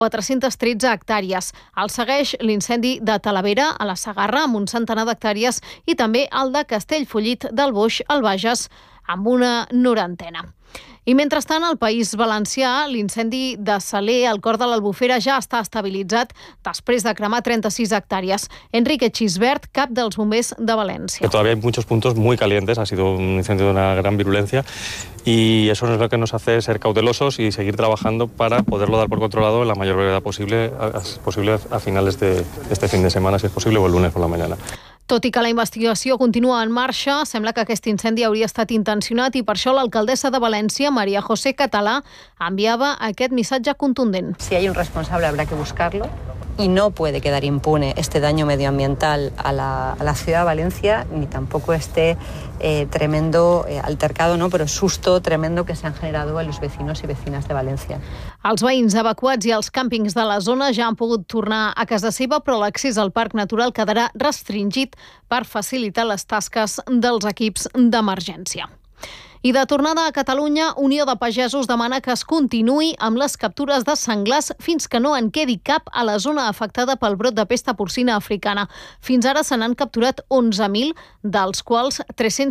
413 hectàrees. El segueix l'incendi de Talavera, a la Segarra, amb un centenar d'hectàrees, i també el de Castellfollit del Boix, al Bages, amb una 90. I mentrestant, al País Valencià, l'incendi de Saler, al cor de l'Albufera, ja està estabilitzat després de cremar 36 hectàrees. Enrique Chisbert, cap dels bombers de València. Todavía hay muchos puntos muy calientes, ha sido un incendio de una gran virulencia y eso es lo que nos hace ser cautelosos y seguir trabajando para poderlo dar por controlado en la mayor brevedad posible a finales de este fin de semana, si es posible, o el lunes por la mañana. Tot i que la investigació continua en marxa, sembla que aquest incendi hauria estat intencionat i per això l'alcaldessa de València, María José Català, enviava aquest missatge contundent. Si hay un responsable habrá que buscarlo y no puede quedar impune este daño medioambiental a la ciudad de Valencia, ni tampoco este tremendo altercado, ¿no? Pero susto tremendo que se han generado a los vecinos y vecinas de Valencia. Els veïns evacuats i els càmpings de la zona ja han pogut tornar a casa seva, però l'accés al Parc Natural quedarà restringit per facilitar les tasques dels equips d'emergència. I de tornada a Catalunya, Unió de Pagesos demana que es continuï amb les captures de senglars fins que no en quedi cap a la zona afectada pel brot de pesta porcina africana. Fins ara se n'han capturat 11.000, dels quals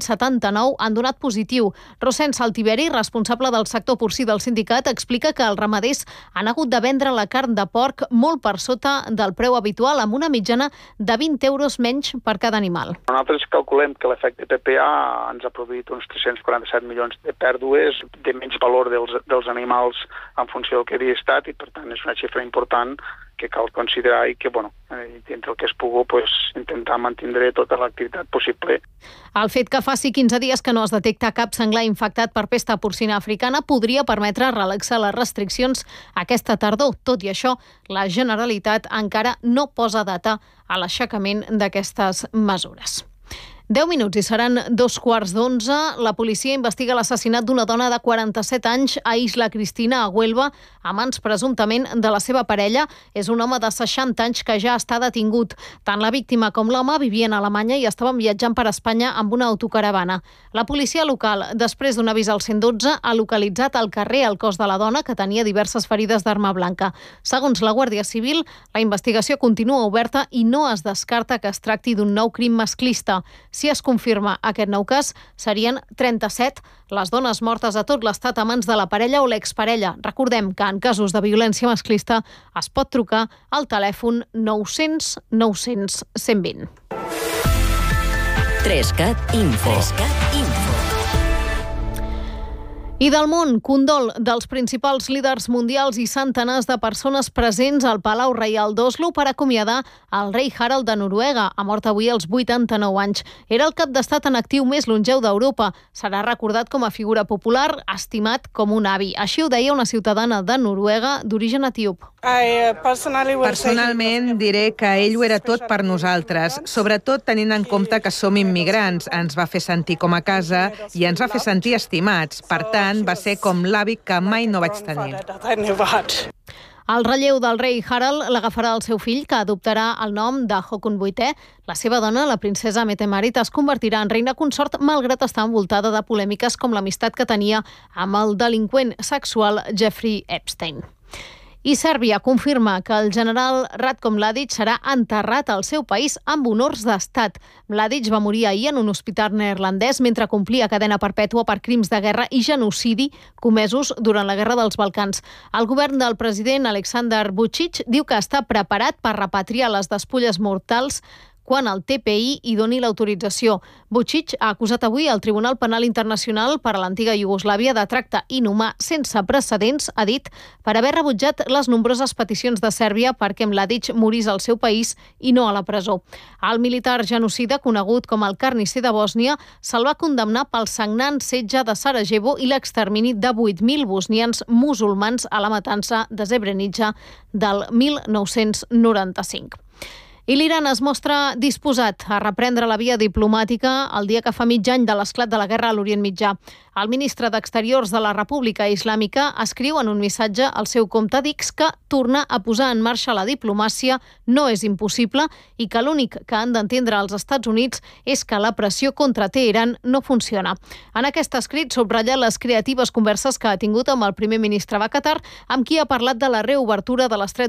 379 han donat positiu. Rosén Saltiveri, responsable del sector porcí del sindicat, explica que els ramaders han hagut de vendre la carn de porc molt per sota del preu habitual, amb una mitjana de 20 euros menys per cada animal. Nosaltres calculem que l'efecte PPA ens ha produït uns 347 milions de pèrdues, de menys valor dels animals en funció del que havia estat, i per tant és una xifra important que cal considerar i que, dintre el que es pugui, intentar mantindre tota l'activitat possible. El fet que faci 15 dies que no es detecta cap senglar infectat per pesta porcina africana podria permetre relaxar les restriccions aquesta tardor. Tot i això, la Generalitat encara no posa data a l'aixecament d'aquestes mesures. 10 minuts i seran 11:15. La policia investiga l'assassinat d'una dona de 47 anys a Isla Cristina, a Huelva, a mans presumptament de la seva parella. És un home de 60 anys que ja està detingut. Tant la víctima com l'home vivien a Alemanya i estaven viatjant per Espanya amb una autocaravana. La policia local, després d'un avís al 112, ha localitzat al carrer el cos de la dona, que tenia diverses ferides d'arma blanca. Segons la Guàrdia Civil, la investigació continua oberta i no es descarta que es tracti d'un nou crim masclista. Si es confirma aquest nou cas, serien 37 les dones mortes a tot l'estat a mans de la parella o l'exparella. Recordem que en casos de violència masclista es pot trucar al telèfon 900 900 120. 3CAT Info. I del món, condol dels principals líders mundials i centenars de persones presents al Palau Reial d'Oslo per acomiadar el rei Harald de Noruega. Ha mort avui als 89 anys. Era el cap d'estat en actiu més longeu d'Europa. Serà recordat com a figura popular, estimat com un avi. Així ho deia una ciutadana de Noruega d'origen etíop. Personalment diré que ell ho era tot per nosaltres, sobretot tenint en compte que som immigrants. Ens va fer sentir com a casa i ens va fer sentir estimats. Per tant, va ser com l'avi que mai no vaig tenir. El relleu del rei Harald l'agafarà el seu fill, que adoptarà el nom de Håkon VIII. La seva dona, la princesa Mette-Marit, es convertirà en reina consort malgrat estar envoltada de polèmiques com l'amistat que tenia amb el delinqüent sexual Jeffrey Epstein. I Sèrbia confirma que el general Ratko Mladic serà enterrat al seu país amb honors d'estat. Mladic va morir ahir en un hospital neerlandès mentre complia cadena perpètua per crims de guerra i genocidi comesos durant la Guerra dels Balcans. El govern del president Aleksandar Vučić diu que està preparat per repatriar les despulles mortals quan el TPI hi doni l'autorització. Vučić ha acusat avui el Tribunal Penal Internacional per a l'antiga Iugoslàvia de tracte inhumà sense precedents, ha dit, per haver rebutjat les nombroses peticions de Sèrbia perquè Mladic morís al seu país i no a la presó. El militar genocida, conegut com el carnisser de Bòsnia, se'l va condemnar pel sagnant setge de Sarajevo i l'extermini de 8.000 bosnians musulmans a la matança de Srebrenica del 1995. I l'Iran es mostra disposat a reprendre la via diplomàtica el dia que fa mig any de l'esclat de la guerra a l'Orient Mitjà. El ministre d'Exteriors de la República Islàmica escriu en un missatge al seu compte d'X que tornar a posar en marxa la diplomàcia no és impossible i que l'únic que han d'entendre els Estats Units és que la pressió contra Teheran no funciona. En aquest escrit subratlla les creatives converses que ha tingut amb el primer ministre de Qatar, amb qui ha parlat de la reobertura de l'estret